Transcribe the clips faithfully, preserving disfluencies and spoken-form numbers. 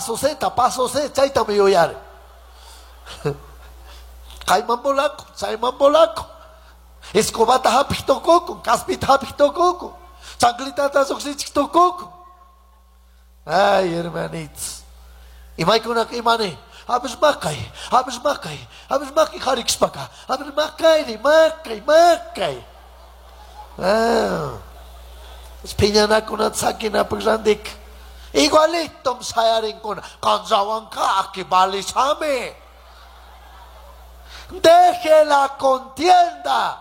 paso se, paso se, chaita me yoyar. Kaiman bolaco, saiman bolaco. Escobata hapito coco, caspita hapito coco. Chanclita tazoxito coco. Ay, hermanitos. Y maikuna imane. Habis makai, habis makai, habis makai harix paka, habis makai ni makai, makai. Ah, piñana kuna sakina pagrandik. Igualito sayarin kuna, kanzawan ka que vale same. Deje la contienda.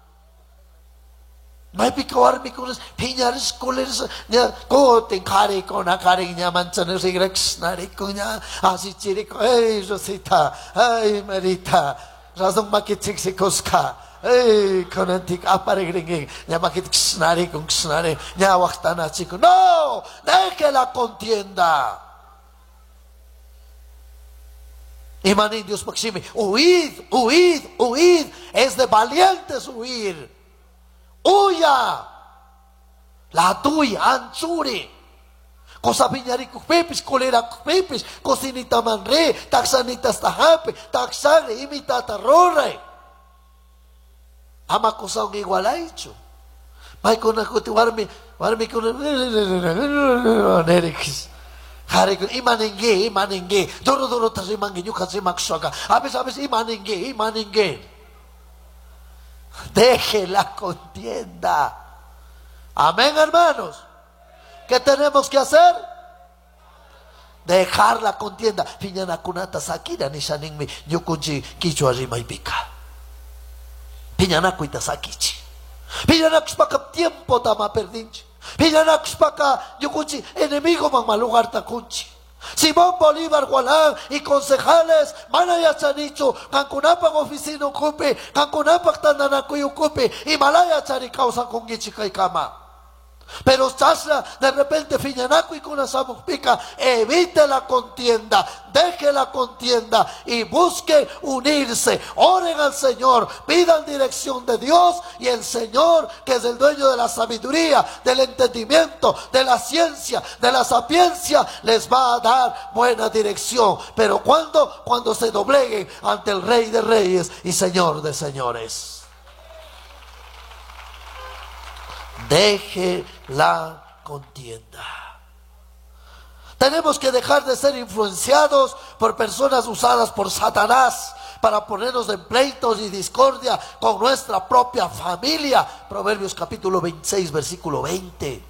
May pikawar mi kunas piñaris kulis niya ko tingkari ko na kari niya manchano sigrex nari ko niya asi chiri ko ay Rosita ay Marita razong makitsiksikos ka ay konantik aparigringing niya makitiksnari kung ksnari niya waktana chiko no deje la contienda. Imanin Dios maksimi huid huid huid es de valientes huir. Uya la tuya anchuri cosa piñari kupepis kolera kupepis cosinita manre taxanita stahape taxare imita tarore ama cosa un igualaicho mai con akuti warmi warmi con nerix hari con imanenge imanenge doro doro tasimange nyuka simaksoga abis abis imanenge imanenge. Deje la contienda. Amén, hermanos. ¿Qué tenemos que hacer? Dejar la contienda. Piñana kunata sakira ni shaningmi nyukunji kichu arima ibika. Piñana kuita sakichi. Piñana kuspaka tiempo tama perdinchi. Piñana kuspaka nyukunji enemigo mang malugar takunchi. Simón Bolívar Gualán y concejales Manaya Chanicho, Cancunapac oficina ocupe, Cancunapac Tandanacuy ocupe, y Malaya Chari causa con Gichica y Cama. Pero Chasla de repente Fiñanaco y Cunasamuc pica, evite la contienda, deje la contienda y busque unirse, oren al Señor, pidan dirección de Dios y el Señor, que es el dueño de la sabiduría, del entendimiento, de la ciencia, de la sapiencia, les va a dar buena dirección. Pero cuando, cuando se dobleguen ante el Rey de Reyes y Señor de Señores. Deje la contienda. Tenemos que dejar de ser influenciados por personas usadas por Satanás para ponernos en pleitos y discordia con nuestra propia familia. Proverbios capítulo veintiséis, versículo veinte.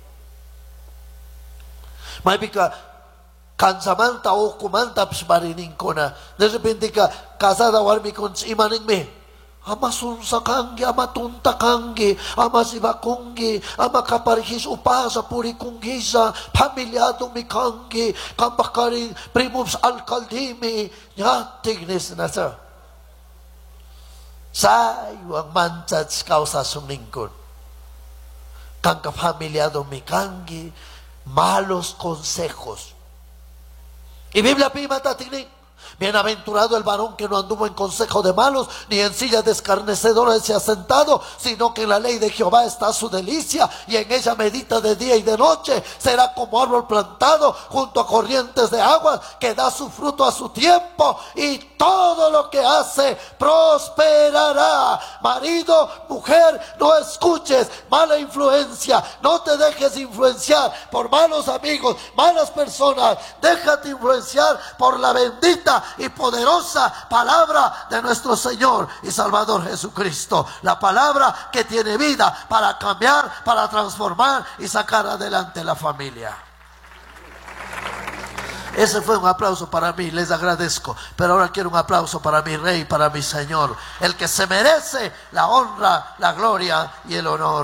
Maipika kansamanta o kumanta psmarininkona. De repente casada warmi con imaningme. Ama sunsa kangi, ama tunta kangi, ama sibakungi, ama kaparihis upasa puri kungisa, pamilyado mi kangi, kampakari primums alkaldimi, nyatignis na sa. Sayo ang manchats kausa sumingkon. Kang kapamilyado mi kangi, malos consejos. Y Biblia pima tatigni. Bienaventurado el varón que no anduvo en consejo de malos, ni en silla de escarnecedores se ha sentado, sino que en la ley de Jehová está su delicia, y en ella medita de día y de noche. Será como árbol plantado junto a corrientes de agua, que da su fruto a su tiempo, y todo lo que hace prosperará. Marido, mujer, no escuches mala influencia, no te dejes influenciar por malos amigos, malas personas. Déjate influenciar por la bendita y poderosa palabra de nuestro Señor y Salvador Jesucristo. La palabra que tiene vida para cambiar, para transformar y sacar adelante la familia. Ese fue un aplauso para mí, les agradezco. Pero ahora quiero un aplauso para mi Rey, para mi Señor, el que se merece la honra, la gloria y el honor.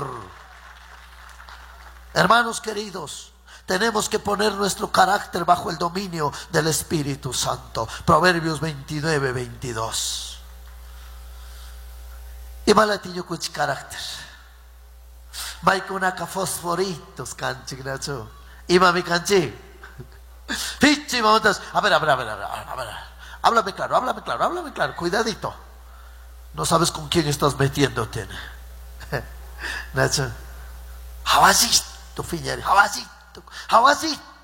Hermanos queridos, tenemos que poner nuestro carácter bajo el dominio del Espíritu Santo. Proverbios veintinueve, veintidós. Y malatiño kuch carácter. Maikunaka fosforitos canchik nacho. Y mami canchik. Pichi mamontas. A ver, a ver, a ver, a ver, a ver. Háblame claro, háblame claro, háblame claro. Cuidadito. No sabes con quién estás metiéndote. Nacho. Javasito, fiñari, javasito. Javasito.